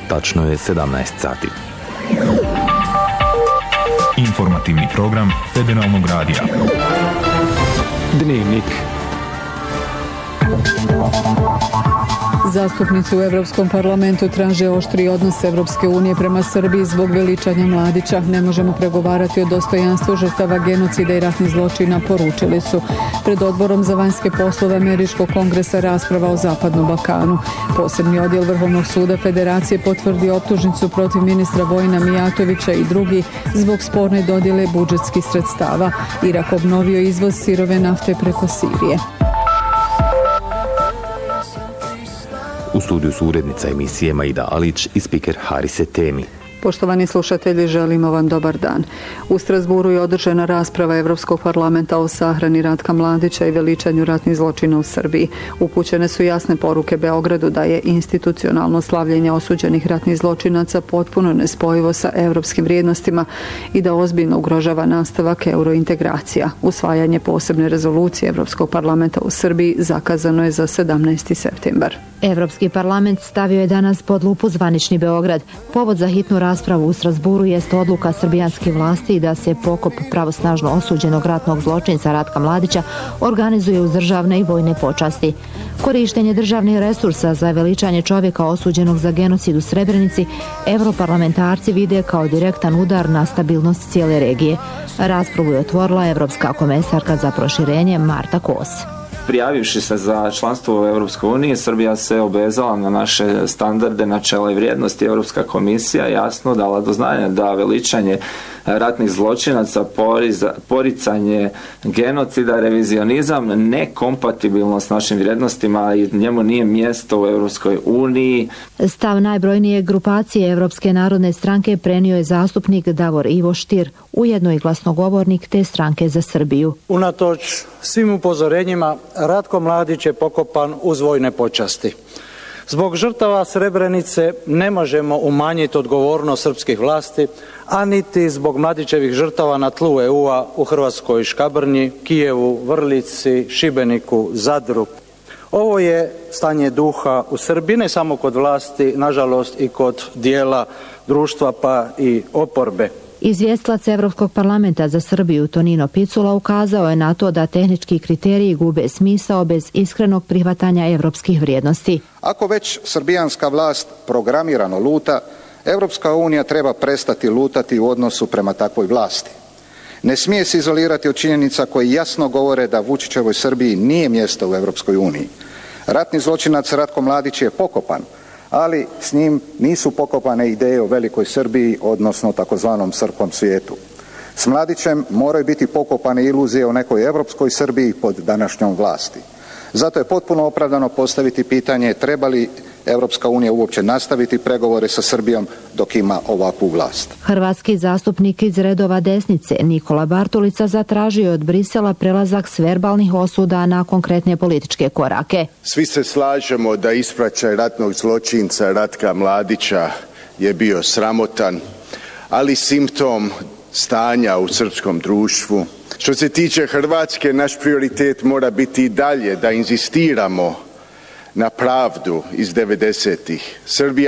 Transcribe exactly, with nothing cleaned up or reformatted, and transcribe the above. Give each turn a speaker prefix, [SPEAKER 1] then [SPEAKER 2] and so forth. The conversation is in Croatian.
[SPEAKER 1] Tačno je sedamnaest sati.
[SPEAKER 2] Informativni program Federalnog radija.
[SPEAKER 3] Dnevnik. Zastupnici u Evropskom parlamentu traže oštri odnos Evropske unije prema Srbiji zbog veličanja Mladića. Ne možemo pregovarati o dostojanstvu žrtava genocida i ratnih zločina, poručili su. Pred odborom za vanjske poslove Američkog kongresa rasprava o Zapadnom Balkanu. Posebni odjel Vrhovnog suda Federacije potvrdio optužnicu protiv ministra Vojina Mijatovića i drugi zbog sporne dodjele budžetskih sredstava. Irak obnovio izvoz sirove nafte preko Sirije.
[SPEAKER 1] U studiju su urednica emisije Maida Alić i spiker Harise Temi.
[SPEAKER 3] Poštovani slušatelji, želimo vam dobar dan. U Strasburu je održana rasprava Evropskog parlamenta o sahrani Ratka Mladića i veličanju ratnih zločina u Srbiji. Upućene su jasne poruke Beogradu da je institucionalno slavljenje osuđenih ratnih zločinaca potpuno nespojivo sa evropskim vrijednostima i da ozbiljno ugrožava nastavak eurointegracija. Usvajanje posebne rezolucije Evropskog parlamenta u Srbiji zakazano je za sedamnaesti septembar.
[SPEAKER 4] Evropski parlament stavio je danas pod lupu zvanični Beograd. Povod za hitnu raspravu u Strasburu jest odluka srbijanskih vlasti da se pokop pravosnažno osuđenog ratnog zločinca Ratka Mladića organizuje uz državne i vojne počasti. Korištenje državnih resursa za veličanje čovjeka osuđenog za genocid u Srebrenici evroparlamentarci vide kao direktan udar na stabilnost cijele regije. Raspravu je otvorila evropska komesarka za proširenje Marta Kos.
[SPEAKER 5] Prijavivši se za članstvo u Europskoj uniji, Srbija se obvezala na naše standarde, načela i vrijednosti. Europska komisija jasno dala do znanja da veličanje ratnih zločinaca, poricanje genocida, revizionizam nekompatibilno s našim vrijednostima i njemu nije mjesto u Europskoj uniji.
[SPEAKER 4] Stav najbrojnije grupacije Evropske narodne stranke prenio je zastupnik Davor Ivo Stier, ujedno i glasnogovornik te stranke za Srbiju.
[SPEAKER 6] Unatoč svim upozorenjima, Ratko Mladić je pokopan uz vojne počasti. Zbog žrtava Srebrenice ne možemo umanjiti odgovornost srpskih vlasti, a niti zbog Mladićevih žrtava na tlu E U-a u Hrvatskoj Škabrnji, Kijevu, Vrlici, Šibeniku, Zadru. Ovo je stanje duha u Srbiji, ne samo kod vlasti, nažalost i kod dijela društva pa i oporbe.
[SPEAKER 4] Izvjestilac Evropskog parlamenta za Srbiju Tonino Picula ukazao je na to da tehnički kriteriji gube smisao bez iskrenog prihvatanja evropskih vrijednosti.
[SPEAKER 7] Ako već srbijanska vlast programirano luta, Evropska unija treba prestati lutati u odnosu prema takvoj vlasti. Ne smije se izolirati od činjenica koje jasno govore da Vučićevoj Srbiji nije mjesto u Evropskoj uniji. Ratni zločinac Ratko Mladić je pokopan, ali s njim nisu pokopane ideje o velikoj Srbiji, odnosno takozvanom srpskom svijetu. S Mladićem moraju biti pokopane iluzije o nekoj evropskoj Srbiji pod današnjom vlasti. Zato je potpuno opravdano postaviti pitanje treba li Evropska unija uopće nastaviti pregovore sa Srbijom dok ima ovakvu vlast.
[SPEAKER 4] Hrvatski zastupnik iz redova desnice Nikola Bartulica zatražio od Brisela prelazak s verbalnih osuda na konkretne političke korake.
[SPEAKER 8] Svi se slažemo da ispraćaj ratnog zločinca Ratka Mladića je bio sramotan, ali simptom stanja u srpskom društvu. Što se tiče Hrvatske, naš prioritet mora biti i dalje da inzistiramo na pravdu iz devedesetih. Srbija